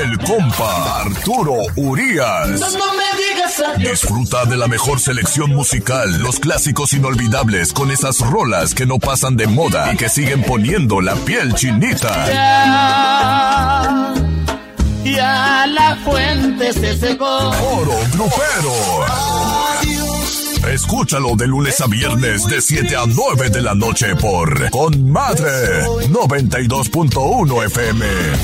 el compa Arturo Urias. No me digas adiós. Disfruta de la mejor selección musical, los clásicos inolvidables con esas rolas que no pasan de moda y que siguen poniendo la piel chinita. Ya la fuente se secó. Oro Grupero. Escúchalo de lunes a viernes de 7 a 9 de la noche por Con Madre 92.1 FM.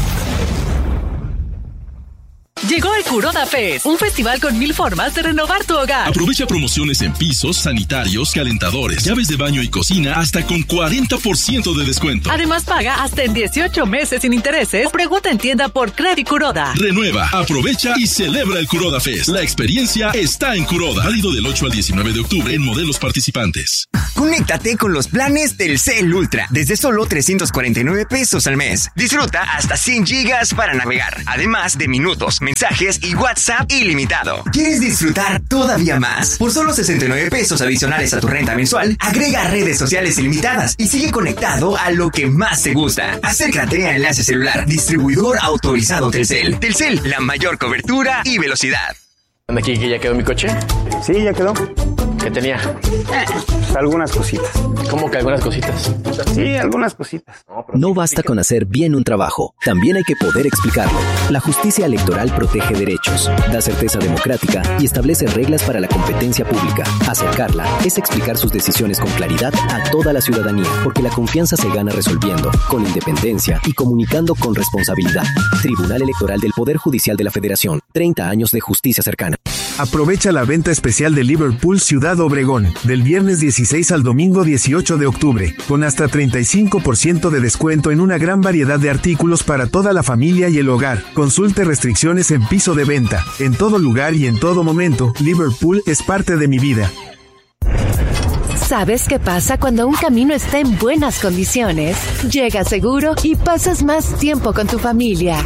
Llegó el Kuroda Fest, un festival con 1000 formas de renovar tu hogar. Aprovecha promociones en pisos, sanitarios, calentadores, llaves de baño y cocina hasta con 40% de descuento. Además, paga hasta en 18 meses sin intereses. Pregunta en tienda por Credit Kuroda. Renueva, aprovecha y celebra el Kuroda Fest. La experiencia está en Kuroda. Válido del 8 al 19 de octubre en modelos participantes. Conéctate con los planes Telcel Ultra desde solo 349 pesos al mes. Disfruta hasta 100 gigas para navegar, además de minutos, mensajes y WhatsApp ilimitado. ¿Quieres disfrutar todavía más? Por solo 69 pesos adicionales a tu renta mensual, agrega redes sociales ilimitadas y sigue conectado a lo que más te gusta. Acércate a Enlace Celular, distribuidor autorizado Telcel. Telcel, la mayor cobertura y velocidad. ¿Aquí que ya quedó mi coche? Sí, ya quedó. ¿Qué tenía? Pues algunas cositas. ¿Cómo que algunas cositas? Sí, algunas cositas. No basta con hacer bien un trabajo, también hay que poder explicarlo. La justicia electoral protege derechos, da certeza democrática y establece reglas para la competencia pública. Acercarla es explicar sus decisiones con claridad a toda la ciudadanía, porque la confianza se gana resolviendo, con independencia y comunicando con responsabilidad. Tribunal Electoral del Poder Judicial de la Federación, 30 años de justicia cercana. Aprovecha la venta especial de Liverpool Ciudad Obregón, del viernes 16 al domingo 18 de octubre, con hasta 35% de descuento en una gran variedad de artículos para toda la familia y el hogar. Consulte restricciones en piso de venta. En todo lugar y en todo momento, Liverpool es parte de mi vida. ¿Sabes qué pasa cuando un camino está en buenas condiciones? Llegas seguro y pasas más tiempo con tu familia.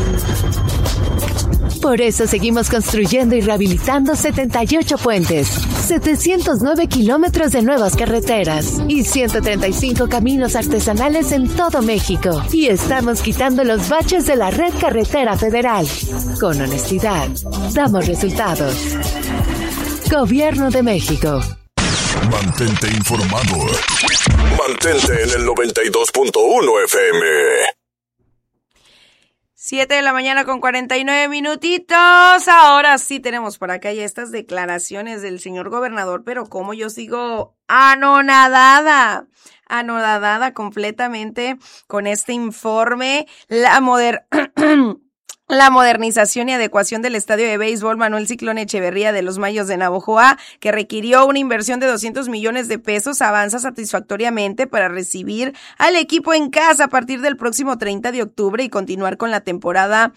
Por eso seguimos construyendo y rehabilitando 78 puentes, 709 kilómetros de nuevas carreteras y 135 caminos artesanales en todo México. Y estamos quitando los baches de la red carretera federal. Con honestidad, damos resultados. Gobierno de México. Mantente informado. Mantente en el 92.1 FM. 7 de la mañana con 49 minutitos. Ahora sí tenemos por acá ya estas declaraciones del señor gobernador, pero como yo sigo anonadada completamente con este informe. La modernización y adecuación del estadio de béisbol Manuel Ciclón Echeverría de los Mayos de Navojoa, que requirió una inversión de 200 millones de pesos, avanza satisfactoriamente para recibir al equipo en casa a partir del próximo 30 de octubre y continuar con la temporada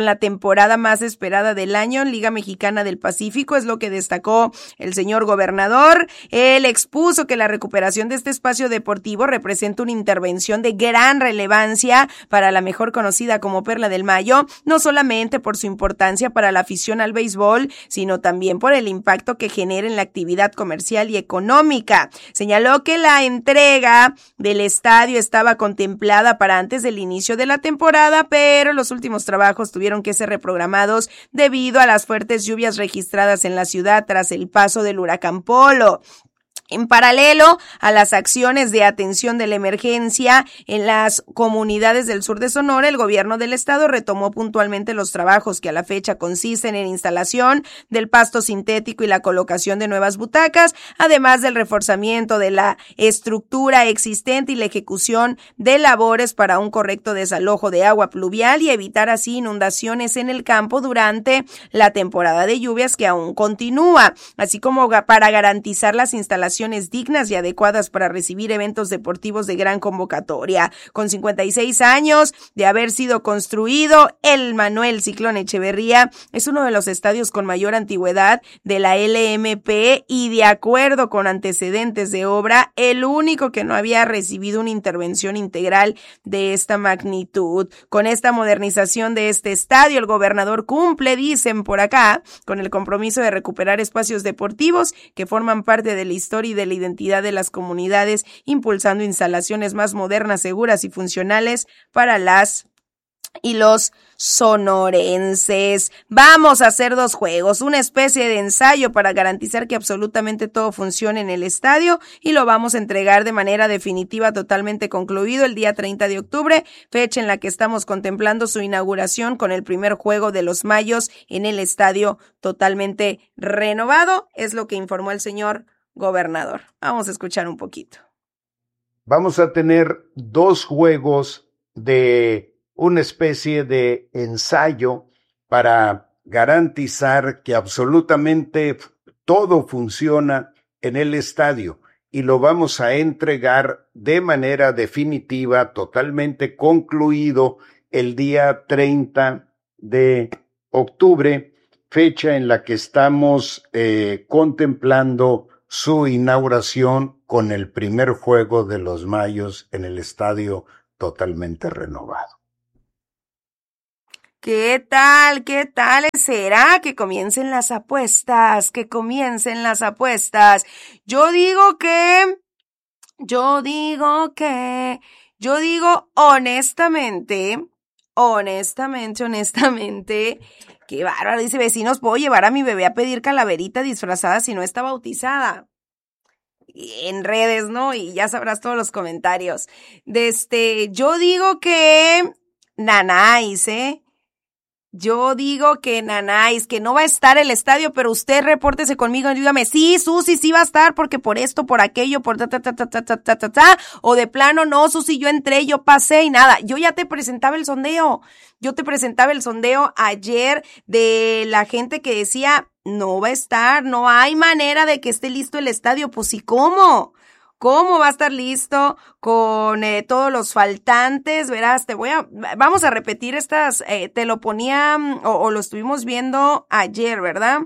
más esperada del año en Liga Mexicana del Pacífico, es lo que destacó el señor gobernador. Él expuso que la recuperación de este espacio deportivo representa una intervención de gran relevancia para la mejor conocida como Perla del Mayo, no solamente por su importancia para la afición al béisbol, sino también por el impacto que genera en la actividad comercial y económica. Señaló que la entrega del estadio estaba contemplada para antes del inicio de la temporada, pero los últimos trabajos tuvieron que ser reprogramados debido a las fuertes lluvias registradas en la ciudad tras el paso del huracán Polo. En paralelo a las acciones de atención de la emergencia en las comunidades del sur de Sonora, el gobierno del estado retomó puntualmente los trabajos que a la fecha consisten en instalación del pasto sintético y la colocación de nuevas butacas, además del reforzamiento de la estructura existente y la ejecución de labores para un correcto desalojo de agua pluvial y evitar así inundaciones en el campo durante la temporada de lluvias que aún continúa, así como para garantizar las instalaciones dignas y adecuadas para recibir eventos deportivos de gran convocatoria. Con 56 años de haber sido construido, el Manuel Ciclón Echeverría es uno de los estadios con mayor antigüedad de la LMP y, de acuerdo con antecedentes de obra, el único que no había recibido una intervención integral de esta magnitud. Con esta modernización de este estadio, el gobernador cumple, dicen por acá, con el compromiso de recuperar espacios deportivos que forman parte de la historia y de la identidad de las comunidades, impulsando instalaciones más modernas, seguras y funcionales para las y los sonorenses. Vamos a hacer 2 juegos, una especie de ensayo para garantizar que absolutamente todo funcione en el estadio y lo vamos a entregar de manera definitiva, totalmente concluido el día 30 de octubre, fecha en la que estamos contemplando su inauguración con el primer juego de los Mayos en el estadio totalmente renovado, es lo que informó el señor gobernador. Vamos a escuchar un poquito. Vamos a tener 2 juegos de una especie de ensayo para garantizar que absolutamente todo funciona en el estadio y lo vamos a entregar de manera definitiva, totalmente concluido el día 30 de octubre, fecha en la que estamos contemplando su inauguración con el primer juego de los Mayos en el estadio totalmente renovado. ¿Qué tal? ¿Qué tal será? Que comiencen las apuestas, Yo digo honestamente, qué bárbaro, dice vecinos, ¿puedo llevar a mi bebé a pedir calaverita disfrazada si no está bautizada? En redes, ¿no? Y ya sabrás todos los comentarios. Yo digo que Nanáis, Yo digo que Nanáis, que no va a estar el estadio, pero usted repórtese conmigo y dígame, sí, Susi, sí va a estar, porque por esto, por aquello, por o de plano, no, Susi, yo entré, yo pasé y nada. Yo ya te presentaba el sondeo. Ayer de la gente que decía, no va a estar, no hay manera de que esté listo el estadio. Pues sí, ¿cómo? ¿Cómo va a estar listo con todos los faltantes? Verás, vamos a repetir estas, te lo ponía o lo estuvimos viendo ayer, ¿verdad?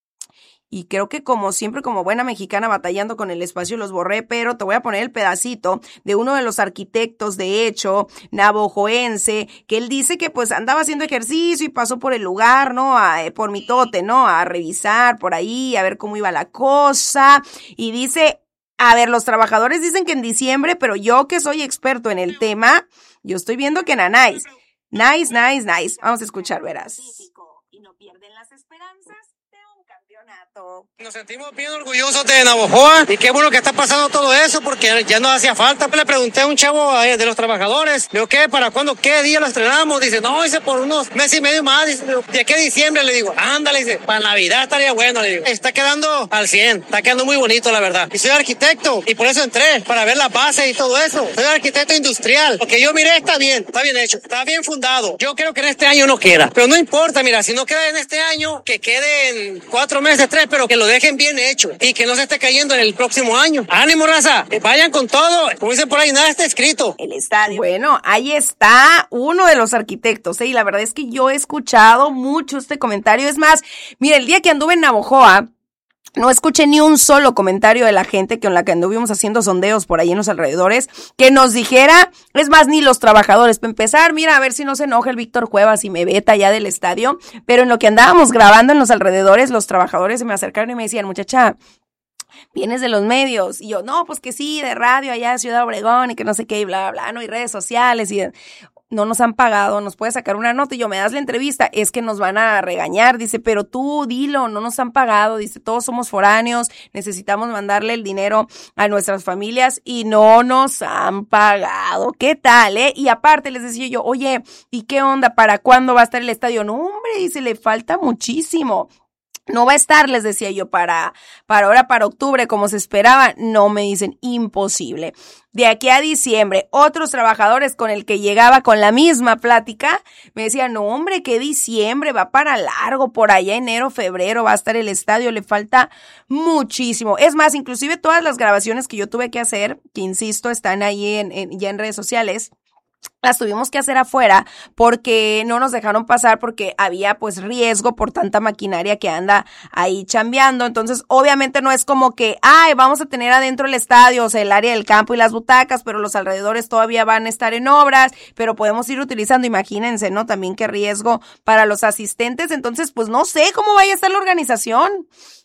Y creo que como siempre, como buena mexicana batallando con el espacio los borré, pero te voy a poner el pedacito de uno de los arquitectos, de hecho, navojoense, que él dice que pues andaba haciendo ejercicio y pasó por el lugar, ¿no? Por Mitote, ¿no? A revisar por ahí, a ver cómo iba la cosa, y dice, a ver, los trabajadores dicen que en diciembre, pero yo que soy experto en el tema, yo estoy viendo que Nanáis. Nice. Vamos a escuchar, verás. Y no pierden las esperanzas de un campeonato. Nos sentimos bien orgullosos de Navojoa y qué bueno que está pasando todo eso porque ya no hacía falta. Le pregunté a un chavo de los trabajadores, le digo, ¿qué? ¿Para cuándo? ¿Qué día lo estrenamos? Dice, no, dice, por unos meses y medio más. Dice, ¿de qué diciembre? Le digo, ándale, dice, para Navidad estaría bueno. Le digo, está quedando al 100, está quedando muy bonito, la verdad. Y soy arquitecto y por eso entré, para ver la base y todo eso. Soy arquitecto industrial. Lo que yo miré está bien hecho, está bien fundado. Yo creo que en este año no queda, pero no importa, mira, si no queda en este año, que quede en 4 meses, 3, pero que lo dejen bien hecho y que no se esté cayendo en el próximo año. ¡Ánimo, raza! Vayan con todo. Como dicen por ahí, nada está escrito. El estadio. Bueno, ahí está uno de los arquitectos, y la verdad es que yo he escuchado mucho este comentario. Es más, mira, el día que anduve en Navojoa, no escuché ni un solo comentario de la gente con la que anduvimos haciendo sondeos por ahí en los alrededores que nos dijera, es más, ni los trabajadores. Para empezar, mira, a ver si no se enoja el Víctor Cuevas y me veta ya del estadio, pero en lo que andábamos grabando en los alrededores, los trabajadores se me acercaron y me decían, muchacha, vienes de los medios, y yo, no, pues que sí, de radio allá de Ciudad Obregón y que no sé qué, y bla, bla, no, y redes sociales, y no nos han pagado, nos puede sacar una nota, y yo, me das la entrevista, es que nos van a regañar, dice, pero tú dilo, no nos han pagado, dice, todos somos foráneos, necesitamos mandarle el dinero a nuestras familias y no nos han pagado. ¿Qué tal, Y aparte les decía yo, oye, ¿y qué onda? ¿Para cuándo va a estar el estadio? No, hombre, dice, le falta muchísimo. No va a estar, les decía yo, para octubre, como se esperaba. No, me dicen, imposible. De aquí a diciembre, otros trabajadores con el que llegaba con la misma plática, me decían, no, hombre, que diciembre, va para largo, por allá enero, febrero, va a estar el estadio, le falta muchísimo. Es más, inclusive todas las grabaciones que yo tuve que hacer, que insisto, están ahí ya en redes sociales, las tuvimos que hacer afuera porque no nos dejaron pasar porque había pues riesgo por tanta maquinaria que anda ahí chambeando. Entonces obviamente no es como que, vamos a tener adentro el estadio, o sea, el área del campo y las butacas, pero los alrededores todavía van a estar en obras, pero podemos ir utilizando, imagínense, ¿no? También qué riesgo para los asistentes. Entonces pues no sé cómo vaya a estar la organización.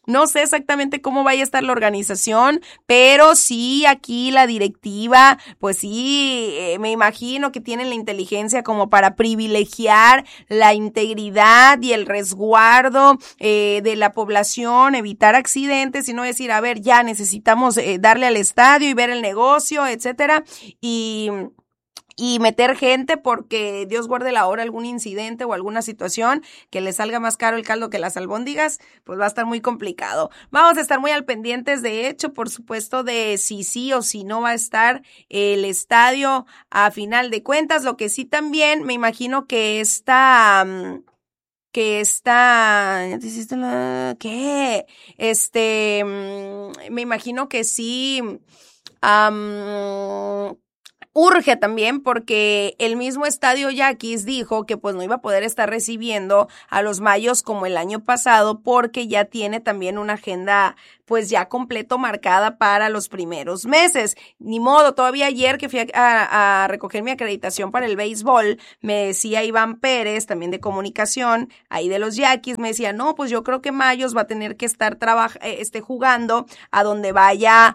No sé exactamente cómo vaya a estar la organización, pero sí aquí la directiva, pues sí, me imagino que tienen la inteligencia como para privilegiar la integridad y el resguardo de la población, evitar accidentes y no decir, a ver, ya necesitamos darle al estadio y ver el negocio, etcétera, y meter gente porque Dios guarde la hora algún incidente o alguna situación que le salga más caro el caldo que las albóndigas, pues va a estar muy complicado. Vamos a estar muy al pendientes, de hecho, por supuesto, de si sí o si no va a estar el estadio a final de cuentas. Lo que sí también me imagino que me imagino que sí, urge también porque el mismo Estadio Yaquis dijo que pues no iba a poder estar recibiendo a los Mayos como el año pasado porque ya tiene también una agenda pues ya completo marcada para los primeros meses. Ni modo, todavía ayer que fui a recoger mi acreditación para el béisbol, me decía Iván Pérez, también de comunicación, ahí de los Yaquis, me decía, no, pues yo creo que Mayos va a tener que estar jugando a donde vaya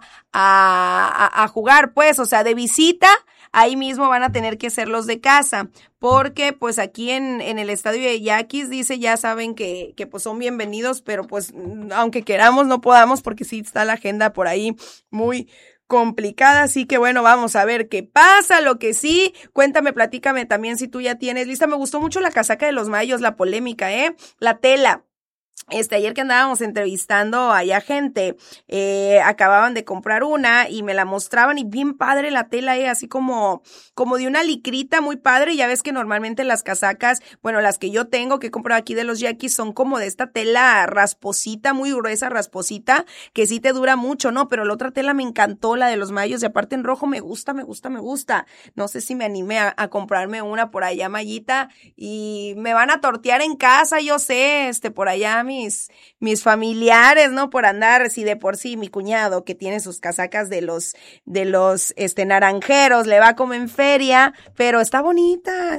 a jugar, pues, o sea, de visita, ahí mismo van a tener que ser los de casa, porque pues aquí en el estadio de Yaquis dice, ya saben que pues son bienvenidos, pero pues aunque queramos no podamos porque sí está la agenda por ahí muy complicada, así que bueno, vamos a ver qué pasa. Lo que sí, cuéntame, platícame también si tú ya tienes lista. Me gustó mucho la casaca de los Mayos, la polémica, la tela. Ayer que andábamos entrevistando allá gente, acababan de comprar una y me la mostraban y bien padre la tela, así como de una licrita muy padre. Ya ves que normalmente las casacas, bueno, las que yo tengo que he comprado aquí de los Yaquis son como de esta tela rasposita, muy gruesa, rasposita, que sí te dura mucho, ¿no? Pero la otra tela me encantó, la de los Mayos, y aparte en rojo me gusta. No sé si me animé a comprarme una por allá, Mayita, y me van a tortear en casa, yo sé, por allá mis familiares, ¿no? Por andar, si de por sí mi cuñado que tiene sus casacas de los naranjeros, le va como en feria, pero está bonita,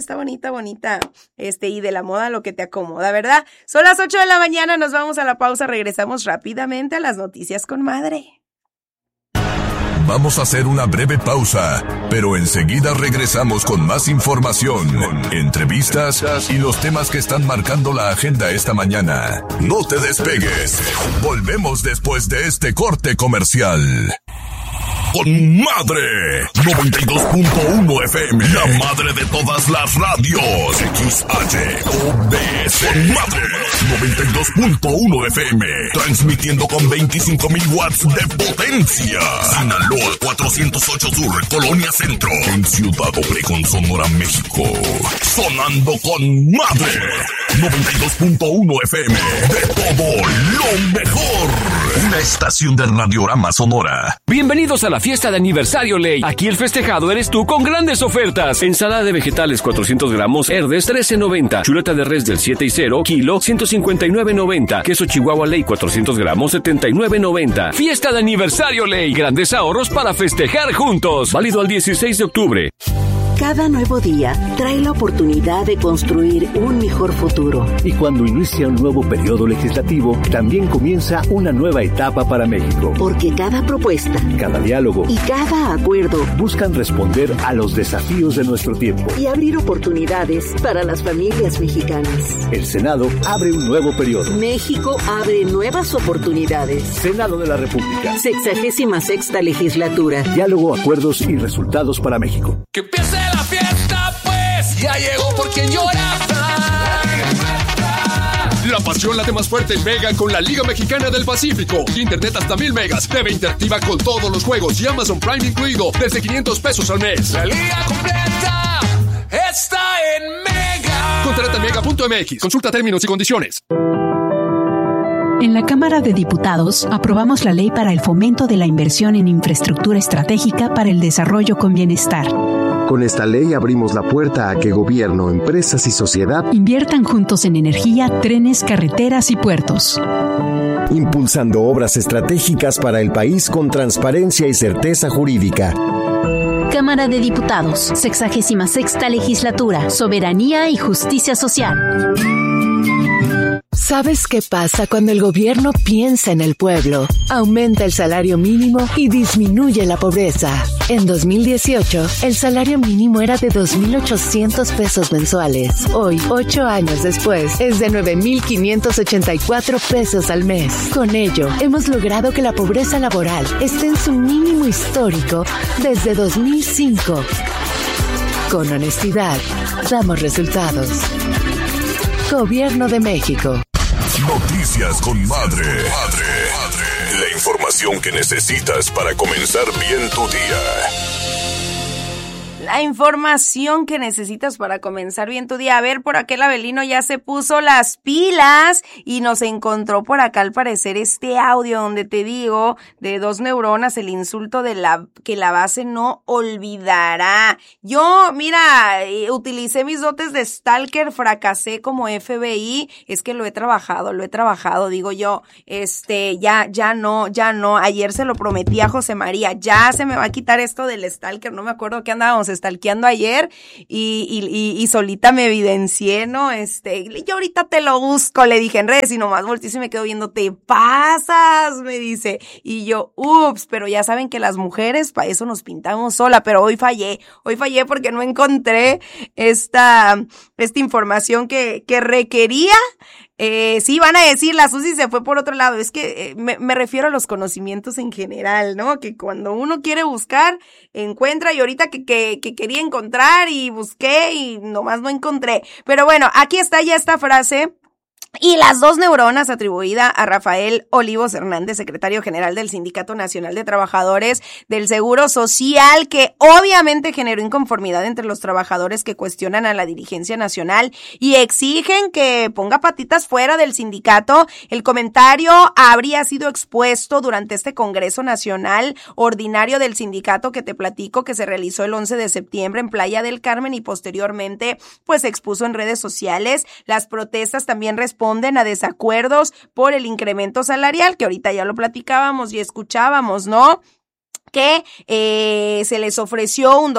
y de la moda lo que te acomoda, ¿verdad? Son las 8 de la mañana, nos vamos a la pausa, regresamos rápidamente a las noticias con madre. Vamos a hacer una breve pausa, pero enseguida regresamos con más información, entrevistas y los temas que están marcando la agenda esta mañana. No te despegues. Volvemos después de este corte comercial. Con madre 92.1 FM, la madre de todas las radios. XHOBS. Con madre 92.1 FM, transmitiendo con 25,000 watts de potencia. Sinaloa 408 Sur, Colonia Centro, en Ciudad Obregón, Sonora, México. Sonando con madre 92.1 FM, de todo lo mejor. Una estación del Radiorama Sonora. Bienvenidos a la fiesta de aniversario Ley. Aquí el festejado eres tú con grandes ofertas. Ensalada de vegetales 400 gramos, Herdes 13.90. Chuleta de res del 7 y 0, kilo 159.90. Queso Chihuahua Ley 400 gramos 79.90. Fiesta de aniversario Ley. Grandes ahorros para festejar juntos. Válido al 16 de octubre. Cada nuevo día trae la oportunidad de construir un mejor futuro. Y cuando inicia un nuevo periodo legislativo, también comienza una nueva etapa para México. Porque cada propuesta, cada diálogo y cada acuerdo buscan responder a los desafíos de nuestro tiempo y abrir oportunidades para las familias mexicanas. El Senado abre un nuevo periodo. México abre nuevas oportunidades. Senado de la República. 66ª legislatura. Diálogo, acuerdos y resultados para México. ¡Que empiece la fiesta, pues! ¡Ya llegó por quien llora! La pasión late más fuerte en Mega con la Liga Mexicana del Pacífico. Internet hasta 1000 megas. TV interactiva con todos los juegos y Amazon Prime incluido desde $500 al mes. La liga completa está en Mega. Contrata Mega.mx. Consulta términos y condiciones. En la Cámara de Diputados aprobamos la ley para el fomento de la inversión en infraestructura estratégica para el desarrollo con bienestar. Con esta ley abrimos la puerta a que gobierno, empresas y sociedad inviertan juntos en energía, trenes, carreteras y puertos. Impulsando obras estratégicas para el país con transparencia y certeza jurídica. Cámara de Diputados, 66ª legislatura, soberanía y justicia social. ¿Sabes qué pasa cuando el gobierno piensa en el pueblo? Aumenta el salario mínimo y disminuye la pobreza. En 2018, el salario mínimo era de 2,800 pesos mensuales. Hoy, 8 años después, es de 9,584 pesos al mes. Con ello, hemos logrado que la pobreza laboral esté en su mínimo histórico desde 2005. Con honestidad, damos resultados. Gobierno de México. Noticias con Madre. La información que necesitas para comenzar bien tu día. La información que necesitas para comenzar bien tu día. A ver, por aquel Abelino ya se puso las pilas y nos encontró por acá al parecer este audio donde te digo de 2 neuronas, el insulto de que la base no olvidará. Yo, mira, utilicé mis dotes de stalker, fracasé como FBI, es que lo he trabajado, digo yo, ya no, ayer se lo prometí a José María, ya se me va a quitar esto del stalker, no me acuerdo qué andábamos stalkeando ayer y solita me evidencié, ¿no? Yo ahorita te lo busco, le dije en redes y nomás volteé y se me quedó viendo, te pasas, me dice, y yo, ups, pero ya saben que las mujeres para eso nos pintamos sola, pero hoy fallé porque no encontré esta información que requería. Sí, van a decir, la Susi se fue por otro lado, es que me refiero a los conocimientos en general, ¿no? Que cuando uno quiere buscar, encuentra, y ahorita que quería encontrar y busqué y nomás no encontré. Pero bueno, aquí está ya esta frase. Y las 2 neuronas atribuida a Rafael Olivos Hernández, secretario general del Sindicato Nacional de Trabajadores del Seguro Social, que obviamente generó inconformidad entre los trabajadores que cuestionan a la dirigencia nacional y exigen que ponga patitas fuera del sindicato. El comentario habría sido expuesto durante este Congreso Nacional Ordinario del Sindicato que te platico, que se realizó el 11 de septiembre en Playa del Carmen y posteriormente pues se expuso en redes sociales. Las protestas también responden a desacuerdos por el incremento salarial, que ahorita ya lo platicábamos y escuchábamos, ¿no? Que se les ofreció un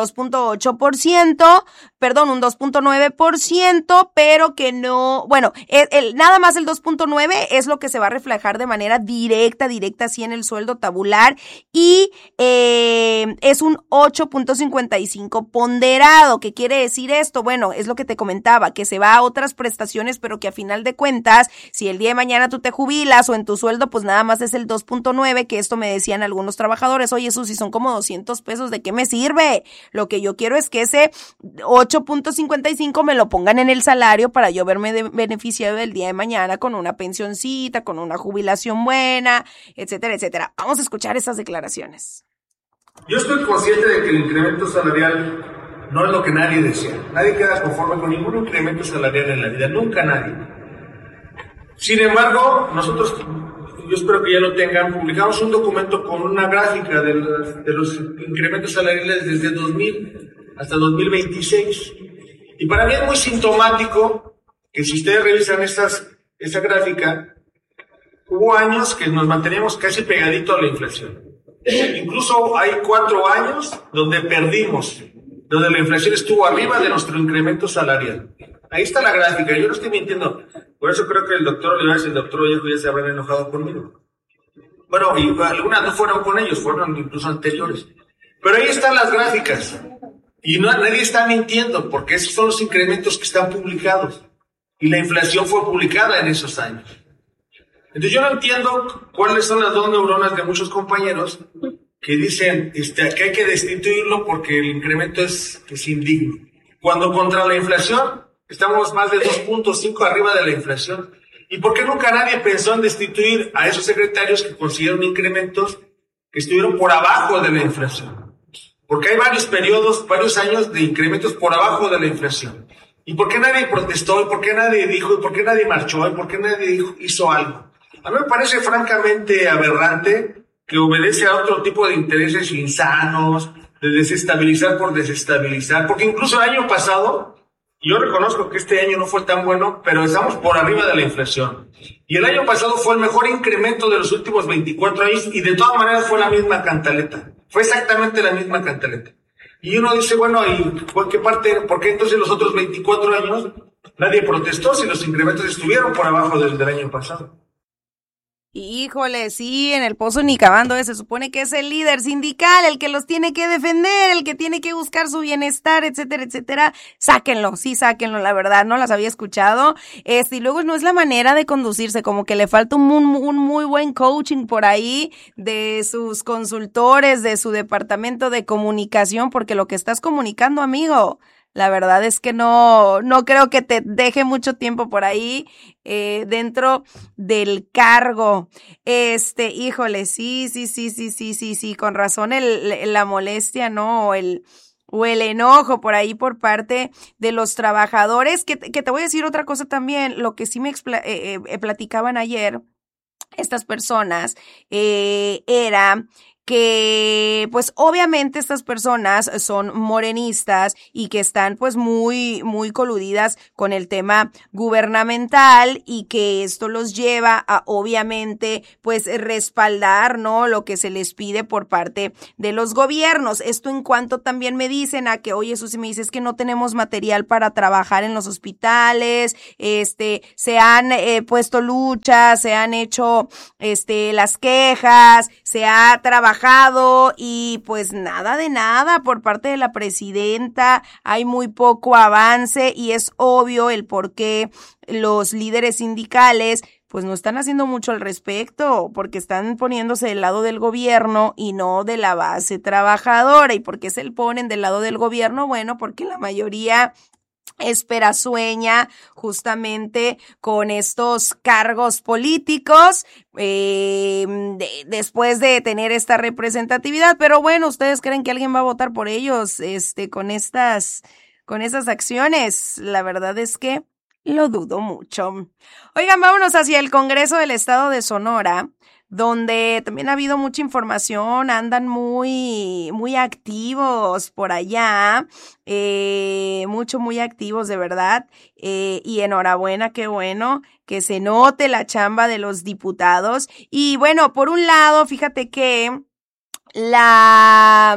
2.9%, pero que no, bueno, nada más el 2.9 es lo que se va a reflejar de manera directa así en el sueldo tabular, y es un 8.55 ponderado. ¿Qué quiere decir esto? Bueno, es lo que te comentaba, que se va a otras prestaciones, pero que a final de cuentas, si el día de mañana tú te jubilas o en tu sueldo, pues nada más es el 2.9, que esto me decían algunos trabajadores, oye, eso si son como 200 pesos, ¿de qué me sirve? Lo que yo quiero es que ese 8.55 me lo pongan en el salario para yo verme beneficiado del día de mañana con una pensioncita, con una jubilación buena, etcétera, etcétera. Vamos a escuchar esas declaraciones. Yo estoy consciente de que el incremento salarial no es lo que nadie desea. Nadie queda conforme con ningún incremento salarial en la vida, nunca nadie. Sin embargo, nosotros, yo espero que ya lo tengan, publicamos un documento con una gráfica de los incrementos salariales desde 2000 hasta 2026. Y para mí es muy sintomático que si ustedes revisan esa gráfica, hubo años que nos manteníamos casi pegadito a la inflación. Incluso hay 4 años donde perdimos, donde la inflación estuvo arriba de nuestro incremento salarial. Ahí está la gráfica, yo no estoy mintiendo. Por eso creo que el doctor Olivares y el doctor Vallejo ya se habrán enojado conmigo. Bueno, y algunas no fueron con ellos, fueron incluso anteriores. Pero ahí están las gráficas. Y nadie está mintiendo, porque esos son los incrementos que están publicados. Y la inflación fue publicada en esos años. Entonces yo no entiendo cuáles son las 2 neuronas de muchos compañeros que dicen que hay que destituirlo porque el incremento es indigno. Cuando contra la inflación estamos más de 2.5 arriba de la inflación. ¿Y por qué nunca nadie pensó en destituir a esos secretarios que consiguieron incrementos que estuvieron por abajo de la inflación? Porque hay varios periodos, varios años de incrementos por abajo de la inflación. ¿Y por qué nadie protestó? ¿Y por qué nadie dijo? ¿Y por qué nadie marchó? ¿Y por qué nadie hizo algo? A mí me parece francamente aberrante que obedece a otro tipo de intereses insanos, de desestabilizar por desestabilizar. Porque incluso el año pasado, yo reconozco que este año no fue tan bueno, pero estamos por arriba de la inflación. Y el año pasado fue el mejor incremento de los últimos 24 años y de todas maneras fue la misma cantaleta. Fue exactamente la misma cantaleta. Y uno dice, bueno, ¿y por qué entonces los otros 24 años Nadie protestó si los incrementos estuvieron por abajo del año pasado. Híjole, sí, en el pozo ni cavando, se supone que es el líder sindical, el que los tiene que defender, el que tiene que buscar su bienestar, etcétera, etcétera. Sáquenlo, sí, sáquenlo, la verdad, no las había escuchado. Y luego no es la manera de conducirse, como que le falta un muy buen coaching por ahí de sus consultores, de su departamento de comunicación, porque lo que estás comunicando, amigo, la verdad es que no creo que te deje mucho tiempo por ahí dentro del cargo. Híjole, sí, con razón la molestia, ¿no? O el enojo por ahí por parte de los trabajadores, que te voy a decir otra cosa también, lo que sí me platicaban ayer estas personas era que pues obviamente estas personas son morenistas y que están pues muy coludidas con el tema gubernamental y que esto los lleva a obviamente pues respaldar, ¿no?, lo que se les pide por parte de los gobiernos. Esto en cuanto también me dicen a que, oye, Susi, me dices que no tenemos material para trabajar en los hospitales, se han puesto luchas, se han hecho las quejas, se ha trabajado y pues nada de nada por parte de la presidenta, hay muy poco avance y es obvio el por qué los líderes sindicales pues no están haciendo mucho al respecto, porque están poniéndose del lado del gobierno y no de la base trabajadora. ¿Y por qué se ponen del lado del gobierno? Bueno, porque la mayoría sueña justamente con estos cargos políticos después de tener esta representatividad, pero bueno, ¿ustedes creen que alguien va a votar por ellos con esas acciones? La verdad es que lo dudo mucho. Oigan, vámonos hacia el Congreso del Estado de Sonora, donde también ha habido mucha información, andan muy activos por allá, muy activos de verdad, y enhorabuena, qué bueno que se note la chamba de los diputados. Y bueno, por un lado, fíjate que la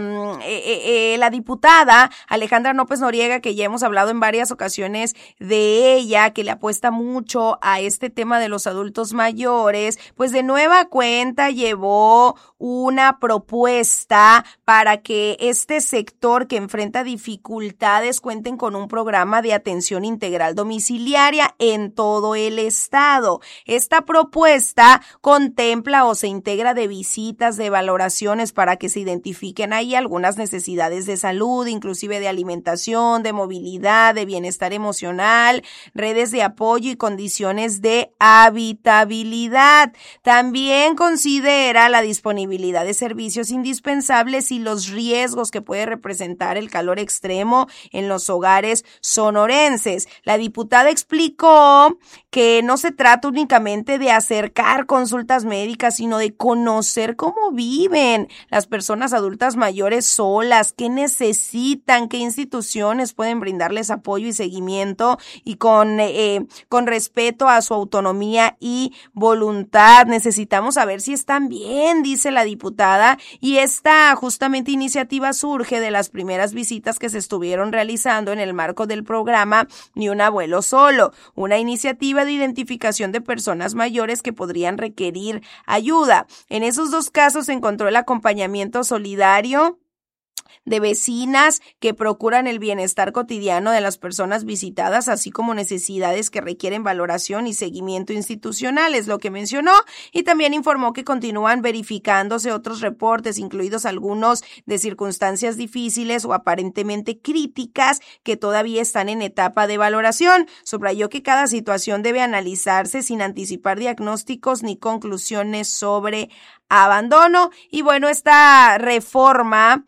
diputada Alejandra López Noriega, que ya hemos hablado en varias ocasiones de ella, que le apuesta mucho a este tema de los adultos mayores, pues de nueva cuenta llevó una propuesta para que este sector que enfrenta dificultades cuenten con un programa de atención integral domiciliaria en todo el estado. Esta propuesta contempla o se integra de visitas, de valoraciones para que se identifiquen ahí algunas necesidades de salud, inclusive de alimentación, de movilidad, de bienestar emocional, redes de apoyo y condiciones de habitabilidad. También considera la disponibilidad de servicios indispensables y los riesgos que puede representar el calor extremo en los hogares sonorenses. La diputada explicó que no se trata únicamente de acercar consultas médicas, sino de conocer cómo viven las personas adultas mayores solas, qué necesitan, qué instituciones pueden brindarles apoyo y seguimiento, y con respeto a su autonomía y voluntad. Necesitamos saber si están bien, dice la diputada, y esta justamente iniciativa surge de las primeras visitas que se estuvieron realizando en el marco del programa Ni un abuelo solo, una iniciativa de identificación de personas mayores que podrían requerir ayuda. En esos dos casos se encontró el acompañamiento solidario de vecinas que procuran el bienestar cotidiano de las personas visitadas, así como necesidades que requieren valoración y seguimiento institucional, es lo que mencionó, y también informó que continúan verificándose otros reportes, incluidos algunos de circunstancias difíciles o aparentemente críticas que todavía están en etapa de valoración. Subrayó que cada situación debe analizarse sin anticipar diagnósticos ni conclusiones sobre abandono. Y bueno, esta reforma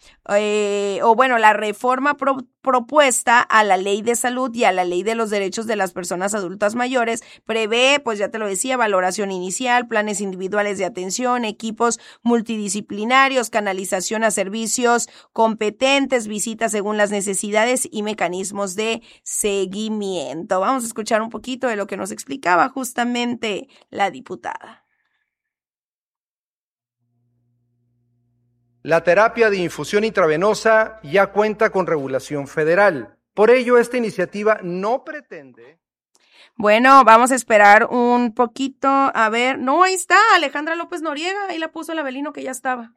la reforma propuesta a la Ley de Salud y a la Ley de los Derechos de las Personas Adultas Mayores prevé, pues ya te lo decía, valoración inicial, planes individuales de atención, equipos multidisciplinarios, canalización a servicios competentes, visitas según las necesidades y mecanismos de seguimiento. Vamos a escuchar un poquito de lo que nos explicaba justamente la diputada. La terapia de infusión intravenosa ya cuenta con regulación federal. Por ello, esta iniciativa no pretende Bueno, vamos a esperar un poquito. A ver, no, ahí está, Alejandra López Noriega, ahí la puso el Abelino que ya estaba.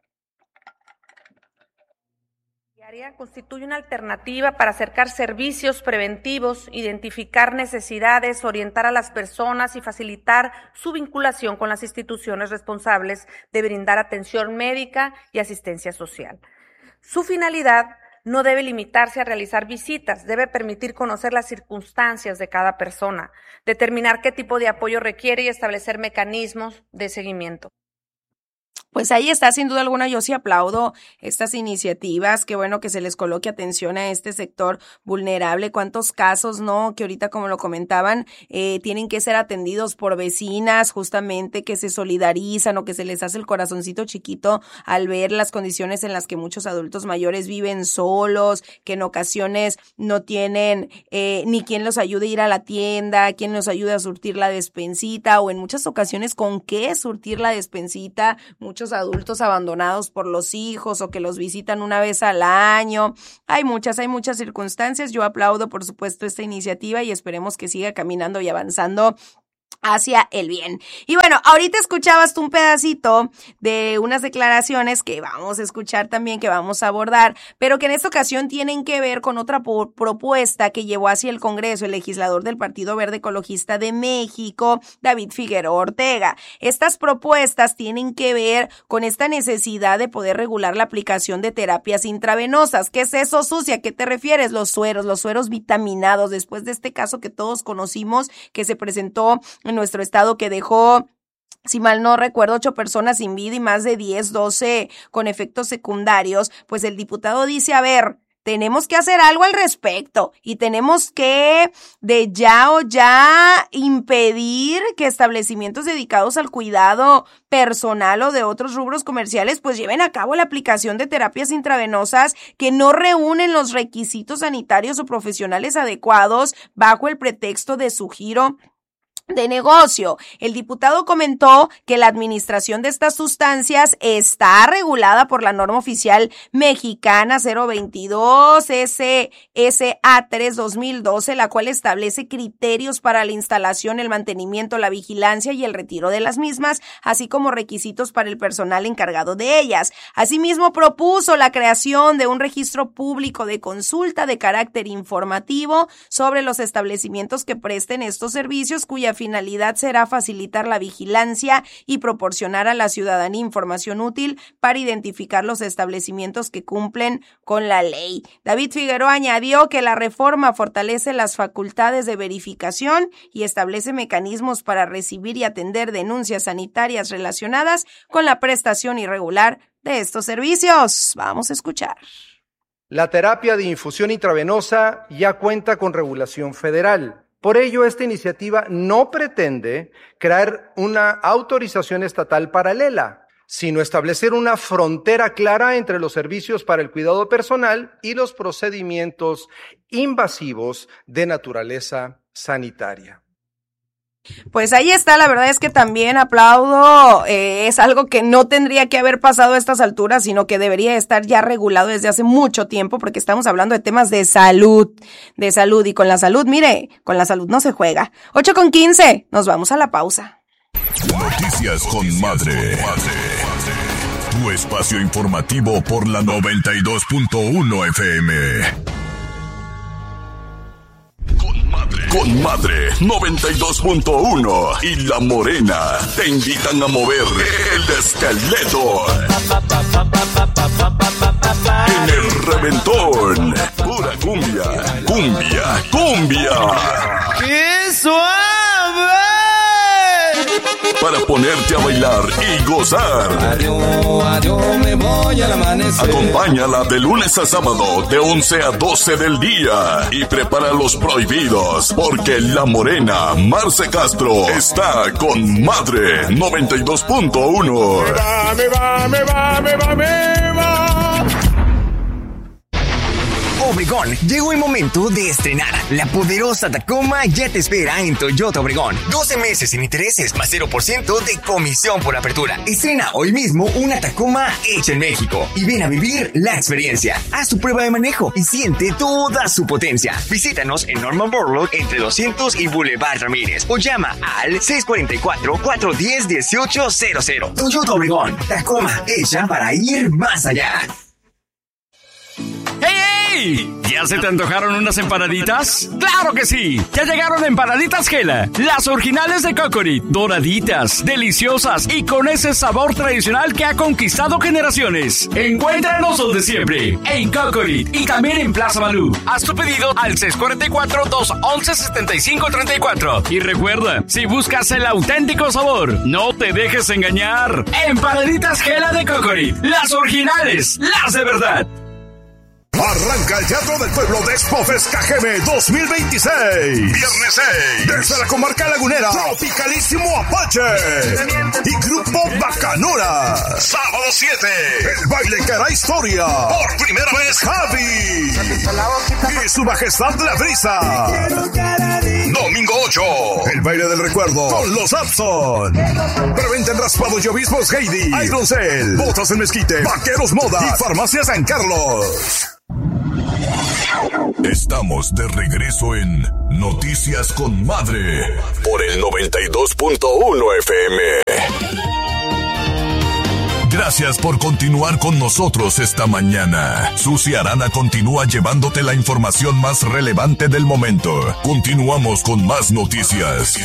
Constituye una alternativa para acercar servicios preventivos, identificar necesidades, orientar a las personas y facilitar su vinculación con las instituciones responsables de brindar atención médica y asistencia social. Su finalidad no debe limitarse a realizar visitas, debe permitir conocer las circunstancias de cada persona, determinar qué tipo de apoyo requiere y establecer mecanismos de seguimiento. Pues ahí está, sin duda alguna, yo sí aplaudo estas iniciativas, qué bueno que se les coloque atención a este sector vulnerable, cuántos casos, ¿no?, que ahorita, como lo comentaban, tienen que ser atendidos por vecinas, justamente, que se solidarizan o que se les hace el corazoncito chiquito al ver las condiciones en las que muchos adultos mayores viven solos, que en ocasiones no tienen ni quien los ayude a ir a la tienda, quien los ayude a surtir la despensita, o en muchas ocasiones con qué surtir la despensita, muchos adultos abandonados por los hijos o que los visitan una vez al año. Hay muchas circunstancias. Yo aplaudo, por supuesto, esta iniciativa y esperemos que siga caminando y avanzando hacia el bien. Y bueno, ahorita escuchabas tú un pedacito de unas declaraciones que vamos a escuchar también, que vamos a abordar, pero que en esta ocasión tienen que ver con otra propuesta que llevó hacia el Congreso el legislador del Partido Verde Ecologista de México, David Figueroa Ortega. Estas propuestas tienen que ver con esta necesidad de poder regular la aplicación de terapias intravenosas. ¿Qué es eso, Susi? ¿A qué te refieres? Los sueros vitaminados, después de este caso que todos conocimos, que se presentó en nuestro estado, que dejó, si mal no recuerdo, 8 personas sin vida y más de 12 con efectos secundarios. Pues el diputado dice, a ver, tenemos que hacer algo al respecto y tenemos que de ya impedir que establecimientos dedicados al cuidado personal o de otros rubros comerciales pues lleven a cabo la aplicación de terapias intravenosas que no reúnen los requisitos sanitarios o profesionales adecuados bajo el pretexto de su giro de negocio. El diputado comentó que la administración de estas sustancias está regulada por la norma oficial mexicana 022 SSA3 2012, la cual establece criterios para la instalación, el mantenimiento, la vigilancia y el retiro de las mismas, así como requisitos para el personal encargado de ellas. Asimismo, propuso la creación de un registro público de consulta de carácter informativo sobre los establecimientos que presten estos servicios, cuya finalidad será facilitar la vigilancia y proporcionar a la ciudadanía información útil para identificar los establecimientos que cumplen con la ley. David Figueroa añadió que la reforma fortalece las facultades de verificación y establece mecanismos para recibir y atender denuncias sanitarias relacionadas con la prestación irregular de estos servicios. Vamos a escuchar. La terapia de infusión intravenosa ya cuenta con regulación federal. Por ello, esta iniciativa no pretende crear una autorización estatal paralela, sino establecer una frontera clara entre los servicios para el cuidado personal y los procedimientos invasivos de naturaleza sanitaria. Pues ahí está, la verdad es que también aplaudo, es algo que no tendría que haber pasado a estas alturas, sino que debería estar ya regulado desde hace mucho tiempo, porque estamos hablando de temas de salud, y con la salud, mire, con la salud no se juega. 8:15, nos vamos a la pausa. Noticias con Madre. Tu espacio informativo por la 92.1 FM. Con Madre 92.1 y La Morena te invitan a mover el esqueleto en el reventón. Pura cumbia. ¡Qué suave! Para ponerte a bailar y gozar. Adiós, me voy al amanecer. Acompáñala de lunes a sábado de 11 a 12 del día y prepara los prohibidos porque La Morena Marce Castro está con Madre 92.1. Me va. Obregón, llegó el momento de estrenar. La poderosa Tacoma ya te espera en Toyota Obregón. 12 meses sin intereses, más 0% de comisión por apertura. Estrena hoy mismo una Tacoma hecha en México y ven a vivir la experiencia. Haz tu prueba de manejo y siente toda su potencia. Visítanos en Norman Borlaug entre 200 y Boulevard Ramírez o llama al 644-410-1800. Toyota Obregón, Tacoma hecha para ir más allá. ¡Hey, hey! ¿Ya se te antojaron unas empanaditas? ¡Claro que sí! Ya llegaron Empanaditas Gela, las originales de Cocorit, doraditas, deliciosas y con ese sabor tradicional que ha conquistado generaciones. Encuéntranos donde siempre, en Cocorit y también en Plaza Malú. Haz tu pedido al 644-211-7534. Y recuerda, si buscas el auténtico sabor, no te dejes engañar. Empanaditas Gela de Cocorit, las originales, las de verdad. Arranca el Teatro del Pueblo de Expo Fest Cajeme 2026. Viernes 6. Desde la comarca lagunera, Tropicalísimo Apache y Grupo Bacanora. Sábado 7. El baile que hará historia. Por primera vez Javi y su majestad La Brisa. Domingo 8. El baile del recuerdo con los Abson. Preventa en Raspados y Obispos Heidi, Iron Cell, Botas en Mezquite, Vaqueros Moda y Farmacia San Carlos. Estamos de regreso en Noticias con Madre por el 92.1 FM. Gracias por continuar con nosotros esta mañana. Susi Arana continúa llevándote la información más relevante del momento. Continuamos con más noticias.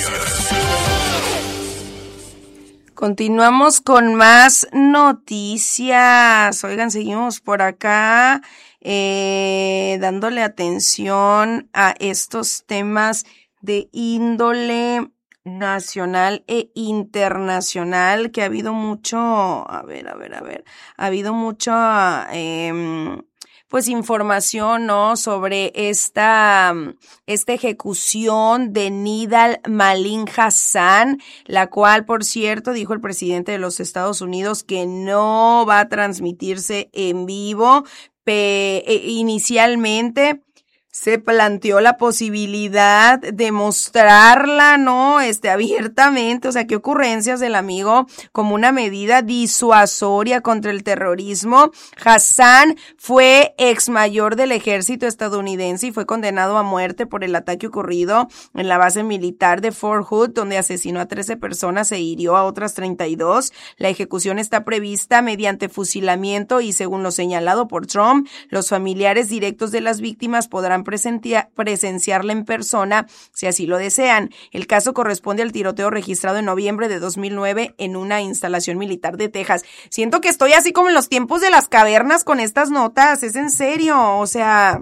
Continuamos con más noticias. Oigan, seguimos por acá dándole atención a estos temas de índole nacional e internacional, que ha habido mucho, ha habido mucha pues información, ¿no?, sobre esta ejecución de Nidal Maleen Hasan, la cual, por cierto, dijo el presidente de los Estados Unidos que no va a transmitirse en vivo. Inicialmente se planteó la posibilidad de mostrarla, ¿no?, abiertamente, o sea, qué ocurrencias del amigo, como una medida disuasoria contra el terrorismo. Hasan fue ex mayor del ejército estadounidense y fue condenado a muerte por el ataque ocurrido en la base militar de Fort Hood, donde asesinó a 13 personas e hirió a otras 32. La ejecución está prevista mediante fusilamiento y, según lo señalado por Trump, los familiares directos de las víctimas podrán presenciarla en persona si así lo desean. El caso corresponde al tiroteo registrado en noviembre de 2009 en una instalación militar de Texas. Siento que estoy así como en los tiempos de las cavernas con estas notas, es en serio, o sea,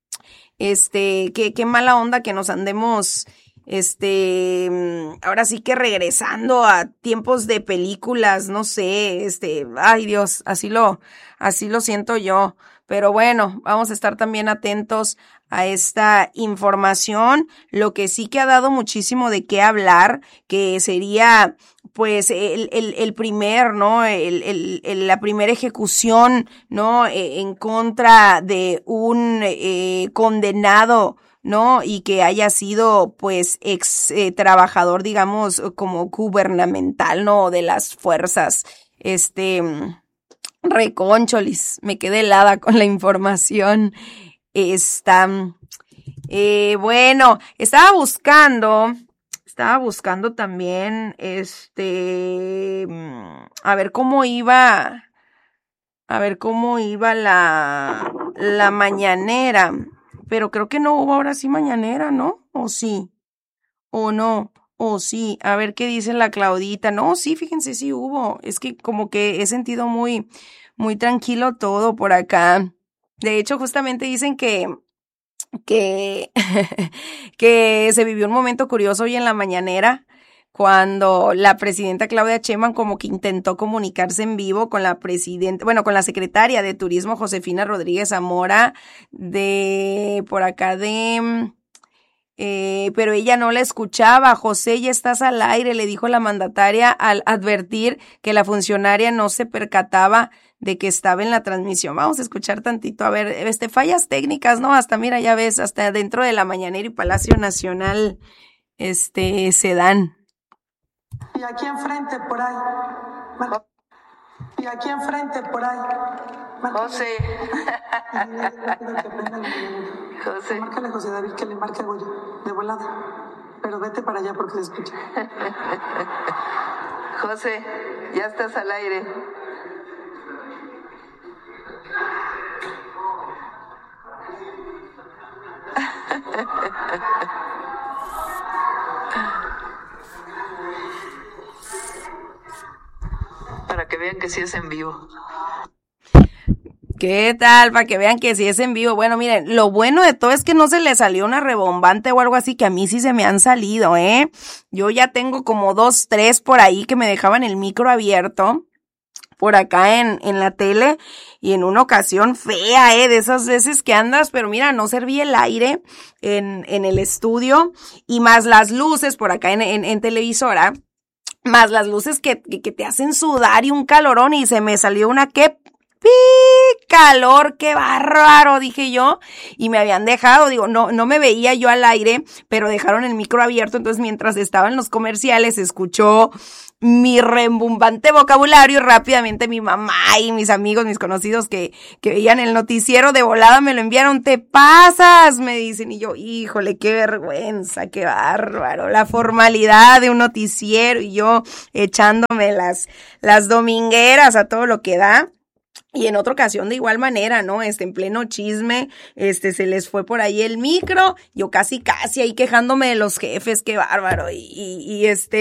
qué mala onda que nos andemos ahora sí que regresando a tiempos de películas, no sé, ay Dios, así lo siento yo. Pero bueno, vamos a estar también atentos a esta información. Lo que sí que ha dado muchísimo de qué hablar, que sería pues el primer, ¿no?, la primera ejecución, ¿no?, en contra de un condenado, ¿no?, y que haya sido pues ex trabajador, digamos, como gubernamental, ¿no?, de las fuerzas, reconcholis, me quedé helada con la información. Bueno, estaba buscando también, a ver cómo iba la mañanera, pero creo que no hubo ahora sí mañanera, ¿no? ¿O sí? ¿O no? ¿O sí? A ver qué dice la Claudita. No, sí, fíjense, sí hubo. Es que como que he sentido muy, muy tranquilo todo por acá. De hecho, justamente dicen que se vivió un momento curioso hoy en la mañanera, cuando la presidenta Claudia Sheinbaum como que intentó comunicarse en vivo con la con la secretaria de Turismo, Josefina Rodríguez Zamora, por acá de pero ella no la escuchaba. José, ya estás al aire, le dijo la mandataria al advertir que la funcionaria no se percataba de que estaba en la transmisión. Vamos a escuchar tantito, a ver, fallas técnicas, ¿no? Hasta, mira, ya ves, hasta dentro de la Mañanera y Palacio Nacional, se dan. Y aquí enfrente, por ahí. Y aquí enfrente, por ahí. José. José. Márcale a José David que le marque a Goyo, de volada. Pero vete para allá porque se escucha. José, ya estás al aire. Para que vean que sí es en vivo. ¿Qué tal? Para que vean que sí es en vivo. Bueno, miren, lo bueno de todo es que no se le salió una rebombante o algo así, que a mí sí se me han salido, Yo ya tengo como 2, 3 por ahí que me dejaban el micro abierto por acá en la tele, y en una ocasión fea, de esas veces que andas, pero mira, no servía el aire en el estudio, y más las luces por acá en televisora, más las luces que te hacen sudar y un calorón, y se me salió una que calor, qué bárbaro, dije yo, y me habían dejado, no me veía yo al aire, pero dejaron el micro abierto, entonces mientras estaban los comerciales, escuchó mi rembumbante vocabulario, y rápidamente mi mamá y mis amigos, mis conocidos que veían el noticiero, de volada me lo enviaron. Te pasas, me dicen, y yo, híjole, qué vergüenza, qué bárbaro, la formalidad de un noticiero, y yo echándome las domingueras a todo lo que da. Y en otra ocasión de igual manera, ¿no? En pleno chisme, se les fue por ahí el micro, yo casi ahí quejándome de los jefes, qué bárbaro, y